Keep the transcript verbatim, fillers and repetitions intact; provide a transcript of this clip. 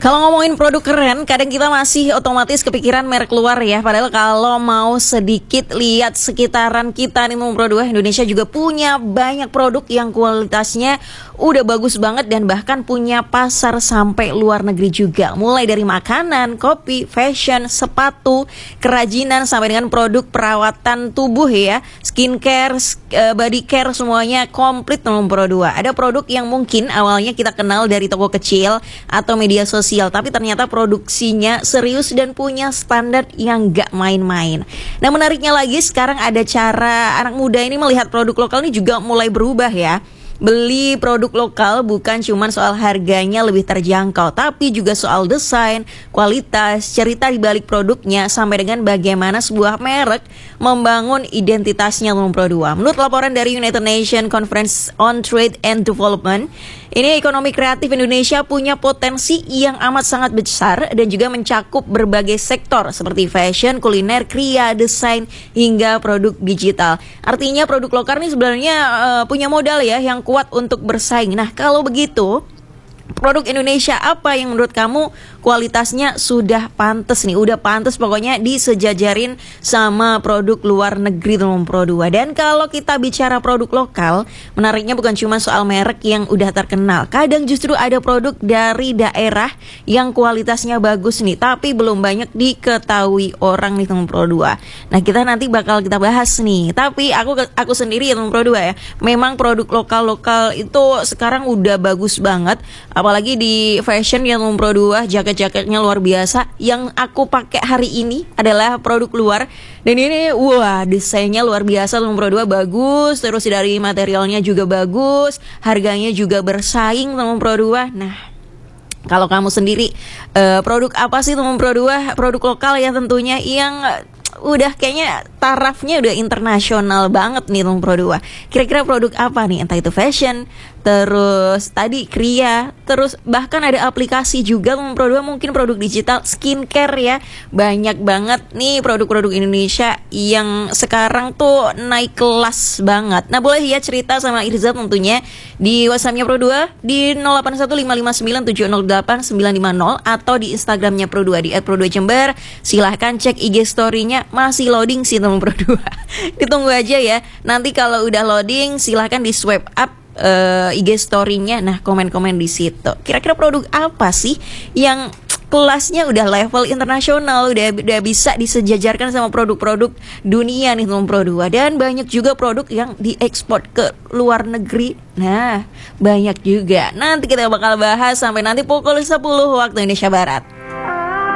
Kalau ngomongin produk keren, kadang kita masih otomatis kepikiran merek luar ya. Padahal kalau mau sedikit lihat sekitaran kita nih Pro dua, Indonesia juga punya banyak produk yang kualitasnya udah bagus banget dan bahkan punya pasar sampai luar negeri juga. Mulai dari makanan, kopi, fashion, sepatu, kerajinan sampai dengan produk perawatan tubuh ya, skincare, body care, semuanya komplit Pro dua. Ada produk yang mungkin awalnya kita kenal dari toko kecil atau media sosial, tapi ternyata produksinya serius dan punya standar yang gak main-main. Nah, menariknya lagi sekarang ada cara anak muda ini melihat produk lokal ini juga mulai berubah ya. Beli produk lokal bukan cuma soal harganya lebih terjangkau, tapi juga soal desain, kualitas, cerita di balik produknya, sampai dengan bagaimana sebuah merek membangun identitasnya Pro dua. Menurut laporan dari United Nations Conference on Trade and Development, ini ekonomi kreatif Indonesia punya potensi yang amat sangat besar dan juga mencakup berbagai sektor seperti fashion, kuliner, kria, desain, hingga produk digital. Artinya produk lokal ini sebenarnya uh, punya modal ya yang kuat untuk bersaing. Nah, kalau begitu, produk Indonesia apa yang menurut kamu kualitasnya sudah pantas nih, udah pantas pokoknya disejajarin sama produk luar negeri Pro dua. Dan kalau kita bicara produk lokal, menariknya bukan cuma soal merek yang udah terkenal. Kadang justru ada produk dari daerah yang kualitasnya bagus nih, tapi belum banyak diketahui orang nih Pro dua. Nah, kita nanti bakal kita bahas nih. Tapi aku aku sendiri ya Pro dua ya, memang produk lokal-lokal itu sekarang udah bagus banget. Apalagi di fashion yang Pro dua, jaket-jaketnya luar biasa. Yang aku pakai hari ini adalah produk luar. Dan ini wah, desainnya luar biasa Pro dua, bagus. Terus dari materialnya juga bagus, harganya juga bersaing Pro dua. Nah, kalau kamu sendiri uh, produk apa sih Pro dua? Produk lokal ya tentunya yang udah kayaknya tarafnya udah internasional banget nih Pro dua. Kira-kira produk apa nih? Entah itu fashion, terus tadi kria, terus bahkan ada aplikasi juga Pro dua, mungkin produk digital, skincare ya. Banyak banget nih produk-produk Indonesia yang sekarang tuh naik kelas banget. Nah, boleh ya cerita sama Irza tentunya di WhatsApp-nya Pro dua di nol delapan satu lima lima sembilan tujuh nol delapan sembilan lima nol atau di Instagramnya Pro dua di et pro dua jember. Silahkan cek I G story-nya, masih loading sih Pro dua. Ditunggu aja ya. Nanti kalau udah loading silahkan di swipe up uh, I G story-nya. Nah, komen-komen di situ. Kira-kira produk apa sih yang kelasnya udah level internasional, udah udah bisa disejajarkan sama produk-produk dunia nih Pro dua. Dan banyak juga produk yang diekspor ke luar negeri. Nah, banyak juga. Nanti kita bakal bahas sampai nanti pukul sepuluh waktu Indonesia Barat.